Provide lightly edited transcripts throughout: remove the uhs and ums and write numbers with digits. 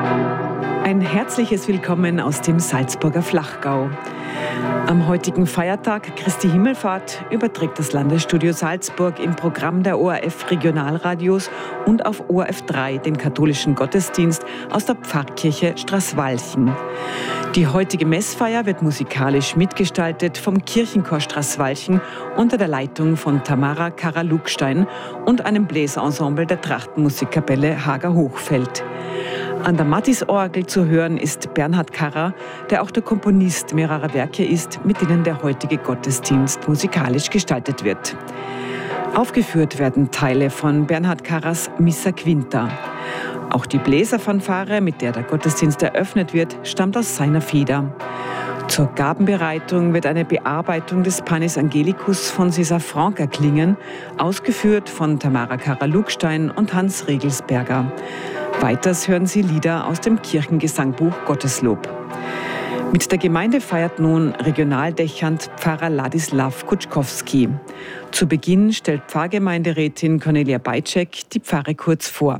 Ein herzliches Willkommen aus dem Salzburger Flachgau. Am heutigen Feiertag Christi Himmelfahrt überträgt das Landesstudio Salzburg im Programm der ORF Regionalradios und auf ORF 3 den katholischen Gottesdienst aus der Pfarrkirche Straßwalchen. Die heutige Messfeier wird musikalisch mitgestaltet vom Kirchenchor Straßwalchen unter der Leitung von Tamara Kara-Lugstein und einem Bläserensemble der Trachtenmusikkapelle Hager Hochfeld. An der Mattisorgel zu hören ist Bernhard Karrer, der auch der Komponist mehrerer Werke ist, mit denen der heutige Gottesdienst musikalisch gestaltet wird. Aufgeführt werden Teile von Bernhard Karrers Missa Quinta. Auch die Bläserfanfare, mit der der Gottesdienst eröffnet wird, stammt aus seiner Feder. Zur Gabenbereitung wird eine Bearbeitung des Panis Angelicus von César Franck erklingen, ausgeführt von Tamara Kara-Lugstein und Hans Regelsberger. Weiters hören Sie Lieder aus dem Kirchengesangbuch Gotteslob. Mit der Gemeinde feiert nun regionaldächernd Pfarrer Ladislav Kutschkowski. Zu Beginn stellt Pfarrgemeinderätin Cornelia Beitschek die Pfarre kurz vor.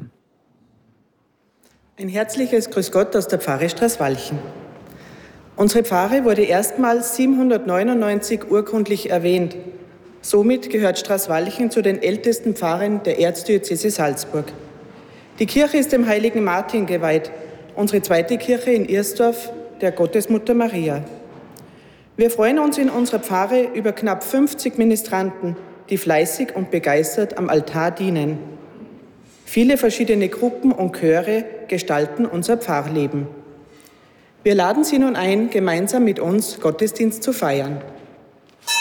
Ein herzliches Grüß Gott aus der Pfarre Straßwalchen. Unsere Pfarre wurde erstmals 799 urkundlich erwähnt. Somit gehört Straßwalchen zu den ältesten Pfarren der Erzdiözese Salzburg. Die Kirche ist dem heiligen Martin geweiht, unsere zweite Kirche in Irsdorf, der Gottesmutter Maria. Wir freuen uns in unserer Pfarre über knapp 50 Ministranten, die fleißig und begeistert am Altar dienen. Viele verschiedene Gruppen und Chöre gestalten unser Pfarrleben. Wir laden Sie nun ein, gemeinsam mit uns Gottesdienst zu feiern.